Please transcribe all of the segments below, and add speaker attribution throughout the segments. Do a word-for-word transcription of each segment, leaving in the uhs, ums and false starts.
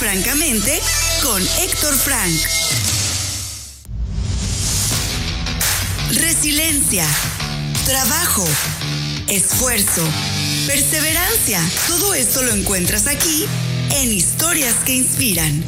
Speaker 1: Francamente con Héctor Frank. Resiliencia, trabajo, esfuerzo, perseverancia. Todo esto lo encuentras aquí en Historias que Inspiran.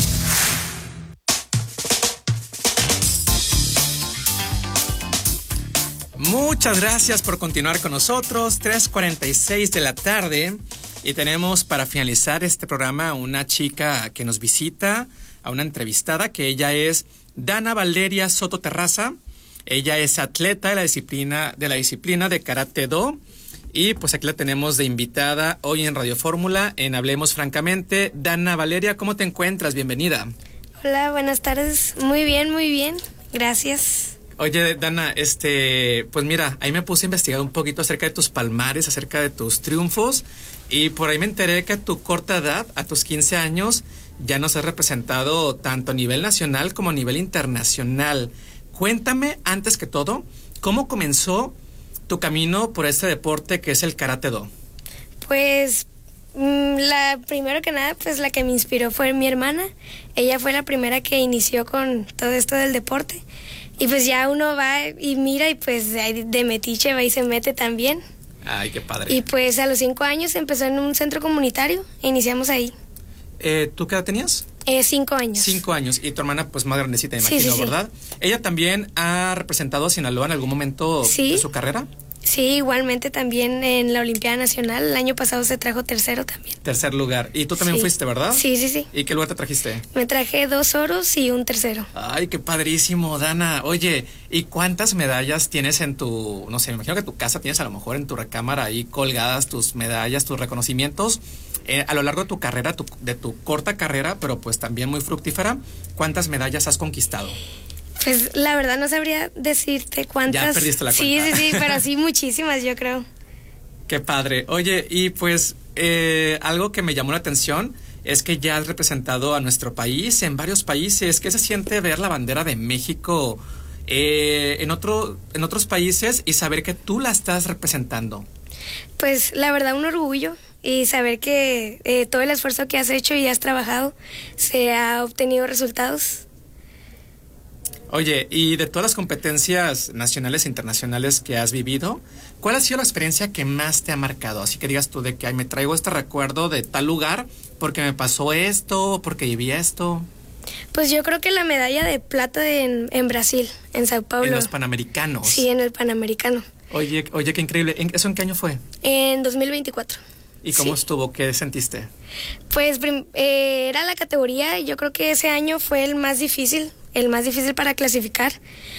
Speaker 2: Muchas gracias por continuar con nosotros. tres cuarenta y seis de la tarde y tenemos para finalizar este programa a una chica que nos visita, a una entrevistada, que ella es Dana Valeria Soto Terraza. Ella es atleta de la disciplina de la disciplina de Karate Do y pues aquí la tenemos de invitada hoy en Radio Fórmula en Hablemos Francamente. Dana Valeria, ¿cómo te encuentras? Bienvenida.
Speaker 3: Hola, buenas tardes. Muy bien, muy bien. Gracias.
Speaker 2: Oye, Dana, este, pues mira, ahí me puse a investigar un poquito acerca de tus palmares, acerca de tus triunfos, y por ahí me enteré que a tu corta edad, a tus quince años, ya nos has representado tanto a nivel nacional como a nivel internacional. Cuéntame, antes que todo, ¿cómo comenzó tu camino por este deporte que es el Karate Do?
Speaker 3: Pues, la primero que nada, pues la que me inspiró fue mi hermana. Ella fue la primera que inició con todo esto del deporte. Y pues ya uno va y mira y pues de metiche va y se mete también.
Speaker 2: Ay, qué padre.
Speaker 3: Y pues a los cinco años empezó en un centro comunitario e iniciamos ahí.
Speaker 2: Eh, ¿Tú qué edad tenías?
Speaker 3: Eh, cinco años.
Speaker 2: Cinco años. Y tu hermana pues más grandecita, me
Speaker 3: sí,
Speaker 2: imagino,
Speaker 3: sí,
Speaker 2: ¿verdad?
Speaker 3: Sí.
Speaker 2: ¿Ella también ha representado a Sinaloa en algún momento
Speaker 3: ¿Sí?
Speaker 2: de su carrera?
Speaker 3: Sí, igualmente también en la Olimpiada Nacional. El año pasado se trajo tercero también.
Speaker 2: Tercer lugar. Y tú también
Speaker 3: sí.
Speaker 2: fuiste, ¿verdad?
Speaker 3: Sí, sí, sí.
Speaker 2: ¿Y qué lugar te trajiste?
Speaker 3: Me traje dos oros y un tercero.
Speaker 2: Ay, qué padrísimo, Dana. Oye, ¿y cuántas medallas tienes en tu, no sé, me imagino que tu casa tienes a lo mejor en tu recámara ahí colgadas tus medallas, tus reconocimientos? Eh, a lo largo de tu carrera, tu, de tu corta carrera, pero pues también muy fructífera, ¿cuántas medallas has conquistado?
Speaker 3: Pues la verdad no sabría decirte cuántas.
Speaker 2: Ya perdiste la cuenta.
Speaker 3: Sí, sí, sí, pero sí muchísimas, yo creo.
Speaker 2: Qué padre. Oye, y pues eh, algo que me llamó la atención es que ya has representado a nuestro país en varios países. ¿Qué se siente ver la bandera de México eh, en otro, en otros países y saber que tú la estás representando?
Speaker 3: Pues la verdad un orgullo y saber que eh, todo el esfuerzo que has hecho y has trabajado se ha obtenido resultados.
Speaker 2: Oye, y de todas las competencias nacionales e internacionales que has vivido, ¿cuál ha sido la experiencia que más te ha marcado? Así que digas tú de que ay, me traigo este recuerdo de tal lugar porque me pasó esto, porque viví esto.
Speaker 3: Pues yo creo que la medalla de plata de, en, en Brasil, en Sao Paulo.
Speaker 2: En los Panamericanos.
Speaker 3: Sí, en el Panamericano.
Speaker 2: Oye, oye, qué increíble. ¿Eso en qué año fue?
Speaker 3: En dos mil veinticuatro.
Speaker 2: ¿Y cómo
Speaker 3: sí.
Speaker 2: estuvo? ¿Qué sentiste?
Speaker 3: Pues eh, era la categoría, yo creo que ese año fue el más difícil, el más difícil para clasificar.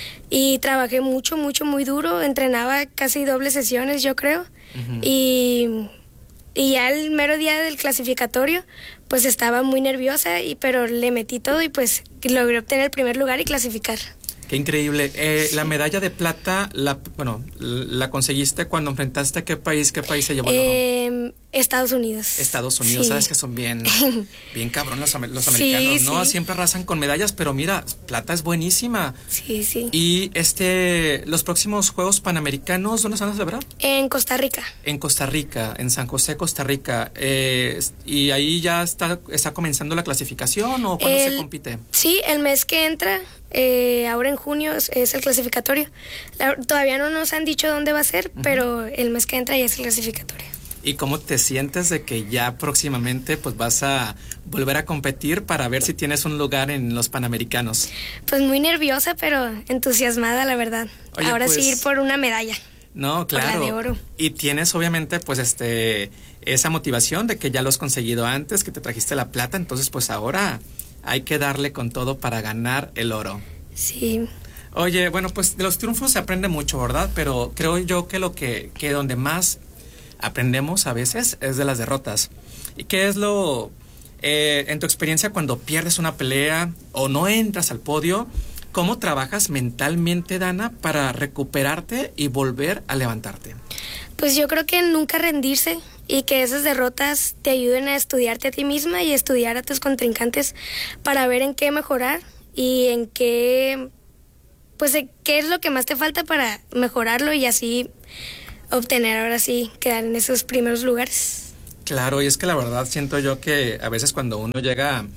Speaker 3: Y trabajé mucho, mucho, muy duro. Entrenaba casi doble sesiones, yo creo. Uh-huh. Y, y ya el mero día del clasificatorio, pues estaba muy nerviosa, y, pero le metí todo y pues logré obtener el primer lugar y clasificar.
Speaker 2: Qué increíble. Eh, sí. La medalla de plata, la, bueno, la conseguiste cuando enfrentaste a qué país, qué país se llevó el oro.
Speaker 3: Eh, Estados Unidos.
Speaker 2: Estados Unidos,
Speaker 3: sí. Sabes
Speaker 2: que son bien, bien cabrón los, los americanos,
Speaker 3: sí,
Speaker 2: ¿no?
Speaker 3: Sí.
Speaker 2: Siempre arrasan con medallas, pero mira, plata es buenísima.
Speaker 3: Sí, sí.
Speaker 2: Y este, los próximos Juegos Panamericanos, ¿dónde se van a celebrar?
Speaker 3: En Costa Rica.
Speaker 2: En Costa Rica, en San José, Costa Rica. Eh, ¿Y ahí ya está, está comenzando la clasificación o cuándo el, se compite?
Speaker 3: Sí, el mes que entra. Eh, ahora en junio es, es el clasificatorio. La, todavía no nos han dicho dónde va a ser, uh-huh. pero el mes que entra ya es el clasificatorio.
Speaker 2: ¿Y cómo te sientes de que ya próximamente pues vas a volver a competir para ver si tienes un lugar en los Panamericanos?
Speaker 3: Pues muy nerviosa, pero entusiasmada, la verdad.
Speaker 2: Oye,
Speaker 3: ahora
Speaker 2: pues,
Speaker 3: sí ir por una medalla.
Speaker 2: No, claro.
Speaker 3: Por la de oro.
Speaker 2: Y tienes obviamente pues este esa motivación de que ya lo has conseguido antes, que te trajiste la plata, entonces pues ahora hay que darle con todo para ganar el oro.
Speaker 3: Sí.
Speaker 2: Oye, bueno, pues de los triunfos se aprende mucho, ¿verdad? Pero creo yo que lo que, que donde más aprendemos a veces es de las derrotas. ¿Y qué es lo, eh, en tu experiencia cuando pierdes una pelea o no entras al podio, cómo trabajas mentalmente, Dana, para recuperarte y volver a levantarte?
Speaker 3: Pues yo creo que nunca rendirse y que esas derrotas te ayuden a estudiarte a ti misma y estudiar a tus contrincantes para ver en qué mejorar y en qué, pues qué es lo que más te falta para mejorarlo y así obtener ahora sí quedar en esos primeros lugares.
Speaker 2: Claro, y es que la verdad siento yo que a veces cuando uno llega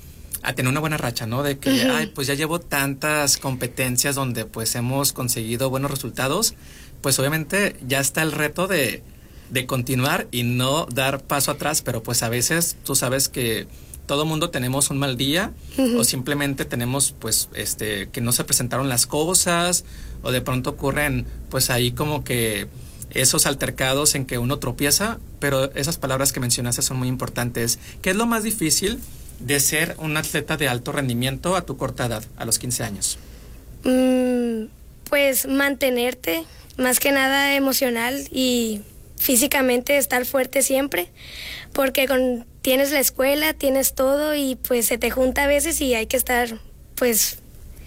Speaker 2: a tener una buena racha, ¿no? De que, uh-huh. ay, pues ya llevo tantas competencias donde pues hemos conseguido buenos resultados, pues obviamente ya está el reto de, de continuar y no dar paso atrás, pero pues a veces tú sabes que todo mundo tenemos un mal día, uh-huh. o simplemente tenemos pues este que no se presentaron las cosas, o de pronto ocurren pues ahí como que esos altercados en que uno tropieza, pero esas palabras que mencionaste son muy importantes. ¿Qué es lo más difícil de ser un atleta de alto rendimiento a tu corta edad, a los quince años?
Speaker 3: Mm, pues mantenerte, más que nada emocional y físicamente estar fuerte siempre, porque con, tienes la escuela, tienes todo y pues se te junta a veces y hay que estar pues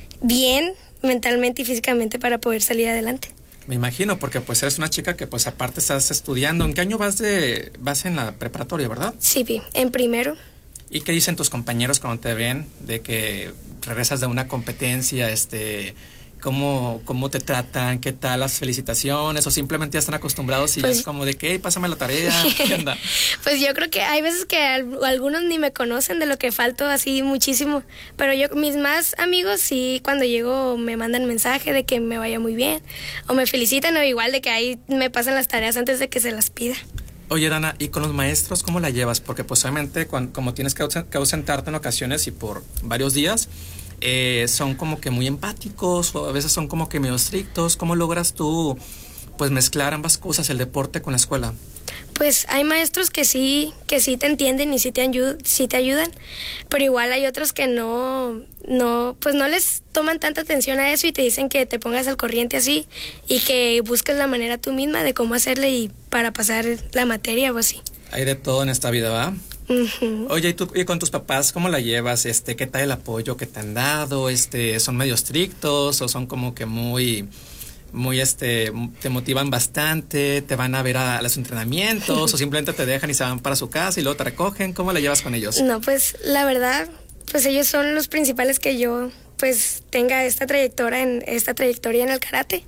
Speaker 3: bien mentalmente y físicamente para poder salir adelante.
Speaker 2: Me imagino, porque pues eres una chica que pues aparte estás estudiando. ¿En qué año vas de vas en la preparatoria, verdad?
Speaker 3: Sí, en primero.
Speaker 2: ¿Y qué dicen tus compañeros cuando te ven de que regresas de una competencia? Este, ¿cómo, cómo te tratan? ¿Qué tal las felicitaciones? ¿O simplemente ya están acostumbrados y pues, es como de que, hey, pásame la tarea? ¿Qué onda?
Speaker 3: Pues yo creo que hay veces que algunos ni me conocen, de lo que falto así muchísimo. Pero yo, mis más amigos sí, cuando llego me mandan mensaje de que me vaya muy bien. O me felicitan, o igual de que ahí me pasan las tareas antes de que se las pida.
Speaker 2: Oye, Dana, ¿y con los maestros cómo la llevas? Porque pues obviamente cuando, como tienes que, que ausentarte en ocasiones y por varios días, eh, son como que muy empáticos o a veces son como que medio estrictos. ¿Cómo logras tú pues mezclar ambas cosas, el deporte con la escuela?
Speaker 3: Pues hay maestros que sí, que sí te entienden y sí te, ayud- sí te ayudan, pero igual hay otros que no, no, pues no les toman tanta atención a eso y te dicen que te pongas al corriente así y que busques la manera tú misma de cómo hacerle y para pasar la materia o así.
Speaker 2: Hay de todo en esta vida, ¿va? Uh-huh. Oye, ¿y tú y con tus papás cómo la llevas? Este, ¿qué tal el apoyo que te han dado? Este, ¿son medio estrictos o son como que muy... muy este te motivan bastante, te van a ver a, a los entrenamientos o simplemente te dejan y se van para su casa y luego te recogen? ¿Cómo la llevas con ellos?
Speaker 3: No, pues la verdad, pues ellos son los principales que yo pues tenga esta trayectoria en esta trayectoria en el karate.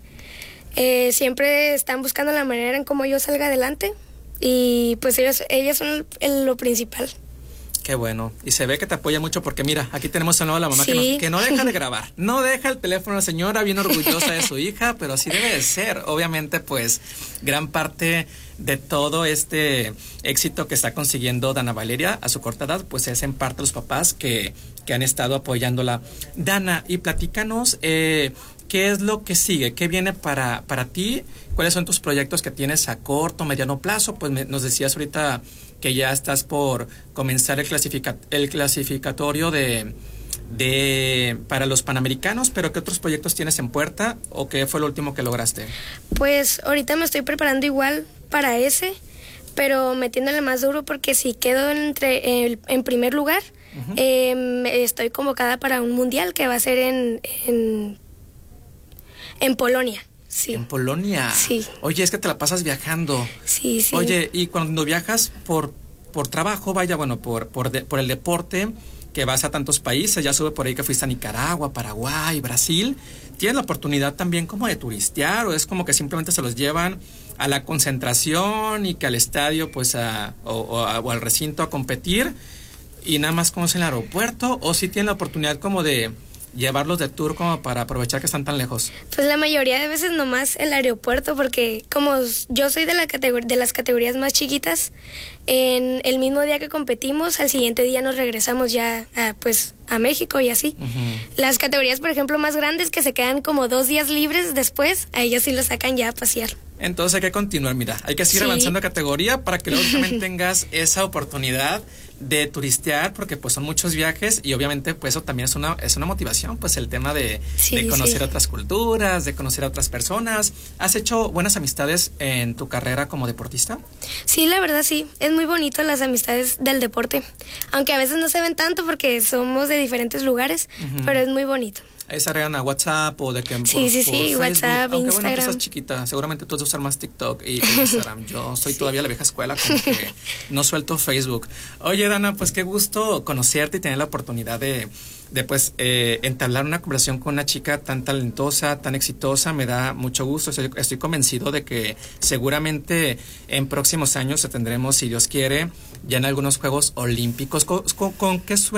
Speaker 3: Eh, siempre están buscando la manera en cómo yo salga adelante y pues ellos ellos son el, el, lo principal.
Speaker 2: Qué bueno. Y se ve que te apoya mucho porque mira, aquí tenemos a nuevo a la mamá, sí, que, nos, que no deja de grabar. No deja el teléfono la señora, bien orgullosa de su hija, pero así debe de ser. Obviamente, pues, gran parte de todo este éxito que está consiguiendo Dana Valeria a su corta edad, pues es en parte los papás que, que han estado apoyándola. Dana, y platícanos, eh, ¿qué es lo que sigue? ¿Qué viene para, para ti? ¿Cuáles son tus proyectos que tienes a corto, mediano plazo? Pues me, nos decías ahorita que ya estás por comenzar el, clasifica, el clasificatorio de, de para los Panamericanos, pero ¿qué otros proyectos tienes en puerta o qué fue lo último que lograste? Pues
Speaker 3: ahorita me estoy preparando igual para ese, pero metiéndole más duro porque si quedo entre el, en primer lugar, uh-huh. eh, estoy convocada para un mundial que va a ser en, en, en Polonia. Sí.
Speaker 2: ¿En Polonia?
Speaker 3: Sí.
Speaker 2: Oye, es que te la pasas viajando.
Speaker 3: Sí, sí.
Speaker 2: Oye, y cuando viajas por, por trabajo, vaya, bueno, por, por, de, por el deporte, que vas a tantos países, ya sube por ahí que fuiste a Nicaragua, Paraguay, Brasil, ¿tienes la oportunidad también como de turistear o es como que simplemente se los llevan a la concentración y que al estadio, pues, a, o, o, a, o al recinto a competir y nada más como es en el aeropuerto? ¿O sí tienen la oportunidad como de llevarlos de tour como para aprovechar que están tan lejos?
Speaker 3: Pues la mayoría de veces nomás el aeropuerto, porque como yo soy de la categor- de las categorías más chiquitas, en el mismo día que competimos, al siguiente día nos regresamos ya a, pues a México y así. Uh-huh. Las categorías, por ejemplo, más grandes que se quedan como dos días libres después, a ellas sí los sacan ya a pasear.
Speaker 2: Entonces hay que continuar, mira, hay que seguir sí. avanzando a categoría para que luego también tengas esa oportunidad de turistear, porque pues son muchos viajes y obviamente pues eso también es una es una motivación, pues el tema de, sí, de conocer sí. otras culturas, de conocer a otras personas. ¿Has hecho buenas amistades en tu carrera como deportista?
Speaker 3: Sí, la verdad sí, es muy bonito las amistades del deporte, aunque a veces no se ven tanto porque somos de diferentes lugares, uh-huh. pero es muy bonito.
Speaker 2: Ahí se agregan a WhatsApp o de que por,
Speaker 3: sí, sí,
Speaker 2: por
Speaker 3: sí,
Speaker 2: Facebook.
Speaker 3: WhatsApp,
Speaker 2: aunque,
Speaker 3: Instagram.
Speaker 2: Bueno, tú estás chiquita, seguramente tú has de usar más TikTok y Instagram. Yo soy sí. todavía la vieja escuela, como que no suelto Facebook. Oye, Dana, pues qué gusto conocerte y tener la oportunidad de, de pues, eh, entablar una conversación con una chica tan talentosa, tan exitosa. Me da mucho gusto. Estoy, estoy convencido de que seguramente en próximos años tendremos, si Dios quiere, ya en algunos Juegos Olímpicos. ¿Con, con, con qué sueño